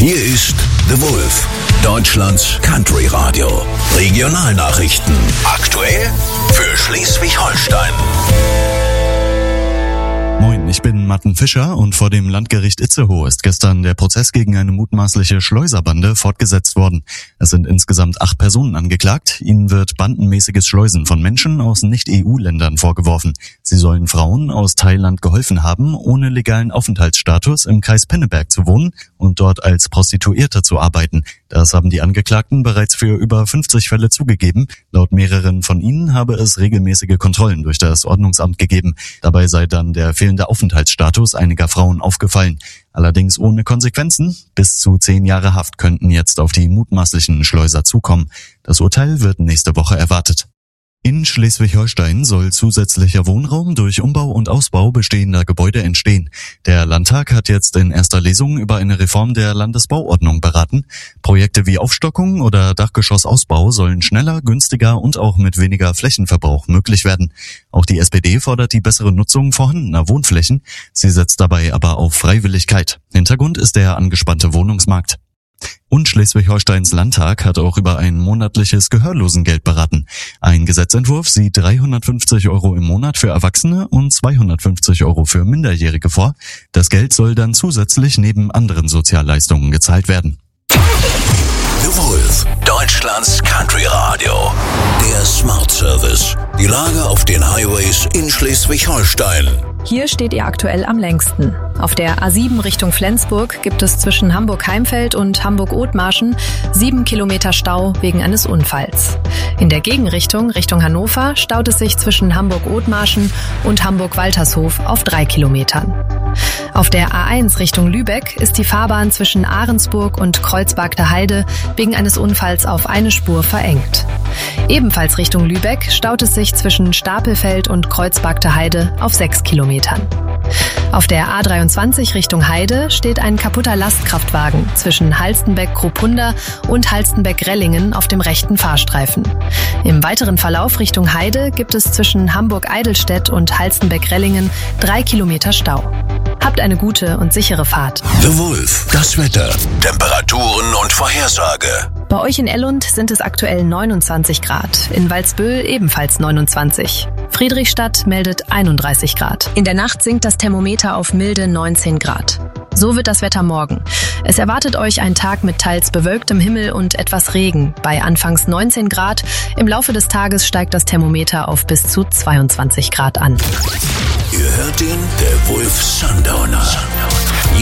Hier ist The Wolf, Deutschlands Country Radio. Regionalnachrichten. Aktuell für Schleswig-Holstein. Moin, ich bin Martin Fischer und vor dem Landgericht Itzehoe ist gestern der Prozess gegen eine mutmaßliche Schleuserbande fortgesetzt worden. Es sind insgesamt 8 Personen angeklagt. Ihnen wird bandenmäßiges Schleusen von Menschen aus Nicht-EU-Ländern vorgeworfen. Sie sollen Frauen aus Thailand geholfen haben, ohne legalen Aufenthaltsstatus im Kreis Pinneberg zu wohnen und dort als Prostituierte zu arbeiten. Das haben die Angeklagten bereits für über 50 Fälle zugegeben. Laut mehreren von ihnen habe es regelmäßige Kontrollen durch das Ordnungsamt gegeben. Dabei sei dann der fehlende Aufenthaltsstatus einiger Frauen aufgefallen. Allerdings ohne Konsequenzen. Bis zu 10 Jahre Haft könnten jetzt auf die mutmaßlichen Schleuser zukommen. Das Urteil wird nächste Woche erwartet. In Schleswig-Holstein soll zusätzlicher Wohnraum durch Umbau und Ausbau bestehender Gebäude entstehen. Der Landtag hat jetzt in erster Lesung über eine Reform der Landesbauordnung beraten. Projekte wie Aufstockung oder Dachgeschossausbau sollen schneller, günstiger und auch mit weniger Flächenverbrauch möglich werden. Auch die SPD fordert die bessere Nutzung vorhandener Wohnflächen. Sie setzt dabei aber auf Freiwilligkeit. Hintergrund ist der angespannte Wohnungsmarkt. Und Schleswig-Holsteins Landtag hat auch über ein monatliches Gehörlosengeld beraten. Ein Gesetzentwurf sieht 350 € im Monat für Erwachsene und 250 € für Minderjährige vor. Das Geld soll dann zusätzlich neben anderen Sozialleistungen gezahlt werden. The Wolf, Deutschlands Country Radio. Der Smart Service. Die Lage auf den Highways in Schleswig-Holstein. Hier steht ihr aktuell am längsten. Auf der A7 Richtung Flensburg gibt es zwischen Hamburg-Heimfeld und Hamburg-Othmarschen 7 Kilometer Stau wegen eines Unfalls. In der Gegenrichtung, Richtung Hannover, staut es sich zwischen Hamburg-Othmarschen und Hamburg-Waltershof auf 3 Kilometern. Auf der A1 Richtung Lübeck ist die Fahrbahn zwischen Ahrensburg und Kreuzbergter Heide wegen eines Unfalls auf eine Spur verengt. Ebenfalls Richtung Lübeck staut es sich zwischen Stapelfeld und Kreuzbergter Heide auf 6 Kilometern. Auf der A23 Richtung Heide steht ein kaputter Lastkraftwagen zwischen Halstenbeck-Kropunda und Halstenbeck-Rellingen auf dem rechten Fahrstreifen. Im weiteren Verlauf Richtung Heide gibt es zwischen Hamburg-Eidelstedt und Halstenbeck-Rellingen 3 Kilometer Stau. Habt eine gute und sichere Fahrt. The Wolf, das Wetter, Temperaturen und Vorhersage. Bei euch in Ellund sind es aktuell 29 Grad, in Walsbüll ebenfalls 29. Friedrichstadt meldet 31 Grad. In der Nacht sinkt das Thermometer auf milde 19 Grad. So wird das Wetter morgen. Es erwartet euch ein Tag mit teils bewölktem Himmel und etwas Regen. Bei anfangs 19 Grad. Im Laufe des Tages steigt das Thermometer auf bis zu 22 Grad an. Ihr hört ihn, der Wolf Sundowner.